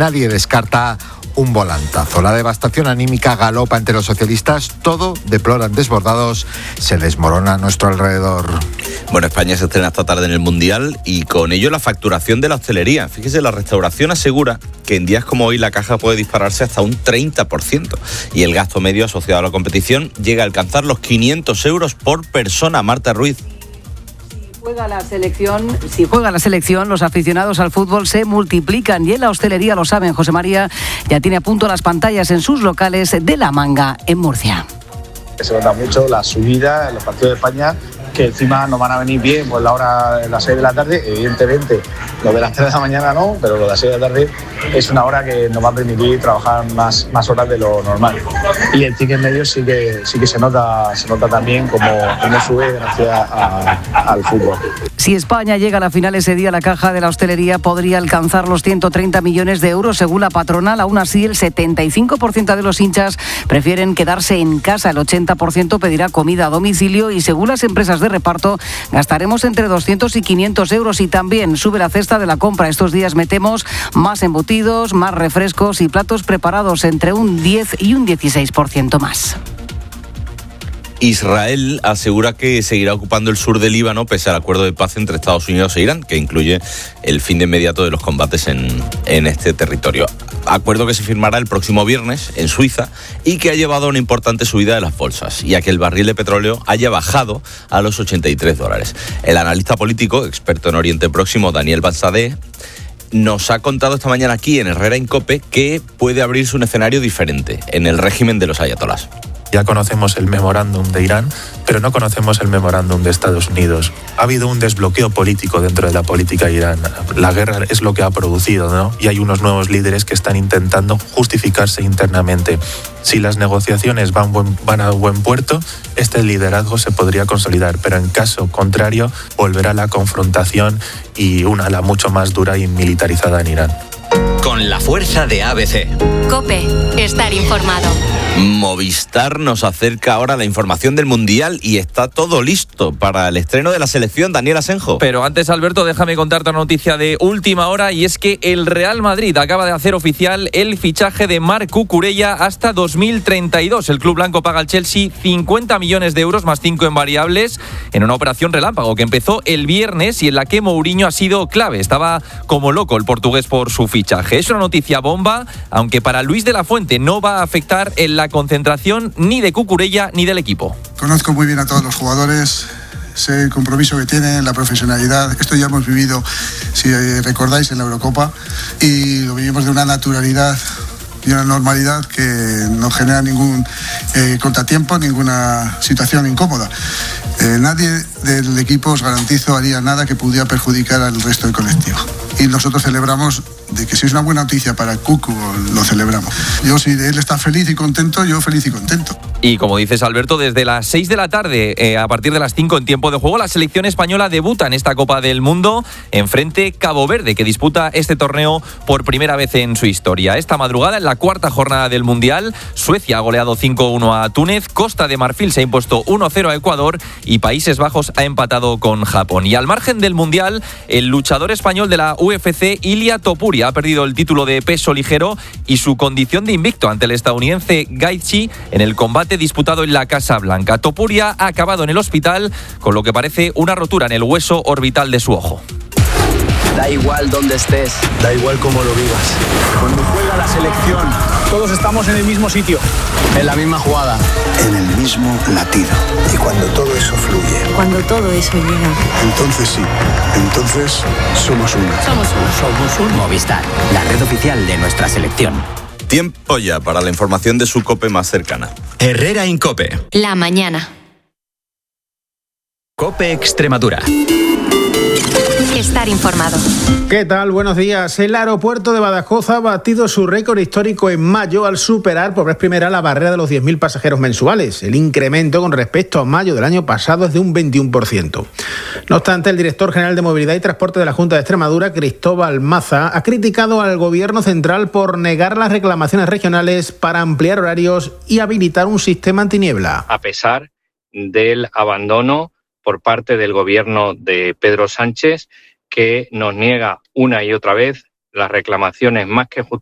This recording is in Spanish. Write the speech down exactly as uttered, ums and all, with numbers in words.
nadie descarta un volantazo. La devastación anímica galopa entre los socialistas, todo deploran desbordados, se desmorona a nuestro alrededor. Bueno, España se estrena esta tarde en el Mundial y con ello la facturación de la hostelería. Fíjese, la restauración asegura que en días como hoy la caja puede dispararse hasta un treinta por ciento y el gasto medio asociado a la competición llega a alcanzar los quinientos euros por persona. Marta Ruiz. Juega la selección, si juega la selección, los aficionados al fútbol se multiplican y en la hostelería lo saben. José María ya tiene a punto las pantallas en sus locales de La Manga, en Murcia. Se nota mucho la subida en los partidos de España, que encima nos van a venir bien por la hora de las seis de la tarde. Evidentemente, lo de las tres de la mañana no, pero lo de las seis de la tarde es una hora que nos va a permitir trabajar más, más horas de lo normal. Y el ticket medio sí que, sí que se nota, se nota también como, como sube gracias a, al fútbol. Si España llega a la final ese día, la caja de la hostelería podría alcanzar los ciento treinta millones de euros según la patronal. Aún así, el setenta y cinco por ciento de los hinchas prefieren quedarse en casa. El ochenta por ciento pedirá comida a domicilio y según las empresas de reparto gastaremos entre doscientos y quinientos euros. Y también sube la cesta de la compra. Estos días metemos más embutidos, más refrescos y platos preparados, entre un diez y un dieciséis por ciento más. Israel asegura que seguirá ocupando el sur del Líbano pese al acuerdo de paz entre Estados Unidos e Irán, que incluye el fin de inmediato de los combates en, en este territorio. Acuerdo que se firmará el próximo viernes en Suiza y que ha llevado a una importante subida de las bolsas y a que el barril de petróleo haya bajado a los ochenta y tres dólares. El analista político, experto en Oriente Próximo, Daniel Bansadé, nos ha contado esta mañana aquí en Herrera en COPE que puede abrirse un escenario diferente en el régimen de los ayatolás. Ya conocemos el memorándum de Irán, pero no conocemos el memorándum de Estados Unidos. Ha habido un desbloqueo político dentro de la política de Irán. La guerra es lo que ha producido, ¿no? Y hay unos nuevos líderes que están intentando justificarse internamente. Si las negociaciones van, buen, van a buen puerto, este liderazgo se podría consolidar, pero en caso contrario, volverá la confrontación y una ala mucho más dura y militarizada en Irán. Con la fuerza de A B C. COPE, estar informado. Movistar nos acerca ahora la información del Mundial y está todo listo para el estreno de la selección. Daniel Asenjo. Pero antes, Alberto, déjame contarte una noticia de última hora y es que el Real Madrid acaba de hacer oficial el fichaje de Marc Cucurella hasta dos mil treinta y dos. El club blanco paga al Chelsea cincuenta millones de euros más cinco en variables en una operación relámpago que empezó el viernes y en la que Mourinho ha sido clave. Estaba como loco el portugués por su fichaje. Es una noticia bomba, aunque para Luis de la Fuente no va a afectar en la concentración ni de Cucurella ni del equipo. Conozco muy bien a todos los jugadores, sé el compromiso que tienen, la profesionalidad. Esto ya hemos vivido, si recordáis, en la Eurocopa y lo vivimos de una naturalidad y una normalidad que no genera ningún eh, contratiempo, ninguna situación incómoda. Eh, nadie del equipo, os garantizo, haría nada que pudiera perjudicar al resto del colectivo. Y nosotros celebramos de que si es una buena noticia para Cucu, lo celebramos. Yo, si él está feliz y contento, yo feliz y contento. Y como dices, Alberto, desde las seis de la tarde, eh, a partir de las cinco en tiempo de juego, la selección española debuta en esta Copa del Mundo enfrente Cabo Verde, que disputa este torneo por primera vez en su historia. Esta madrugada, en la cuarta jornada del Mundial, Suecia ha goleado cinco uno a Túnez, Costa de Marfil se ha impuesto uno cero a Ecuador y Países Bajos ha empatado con Japón. Y al margen del Mundial, el luchador español de la U F C, Ilia Topuria, ha perdido el título de peso ligero y su condición de invicto ante el estadounidense Gaethje en el combate disputado en la Casa Blanca. Topuria ha acabado en el hospital con lo que parece una rotura en el hueso orbital de su ojo. Da igual dónde estés, da igual cómo lo vivas. Cuando juega la selección, todos estamos en el mismo sitio, en la misma jugada, en el mismo latido. Y cuando todo eso fluye, cuando todo eso llega, entonces sí, entonces somos uno. Somos uno. Somos un Movistar, la red oficial de nuestra selección. Tiempo ya para la información de su COPE más cercana. Herrera en COPE. La mañana. COPE Extremadura. Estar informado. ¿Qué tal? Buenos días. El aeropuerto de Badajoz ha batido su récord histórico en mayo al superar por vez primera la barrera de los diez mil pasajeros mensuales. El incremento con respecto a mayo del año pasado es de un veintiuno por ciento. No obstante, el director general de Movilidad y Transporte de la Junta de Extremadura, Cristóbal Maza, ha criticado al Gobierno central por negar las reclamaciones regionales para ampliar horarios y habilitar un sistema antiniebla. A pesar del abandono por parte del Gobierno de Pedro Sánchez, que nos niega una y otra vez las reclamaciones más que justificadas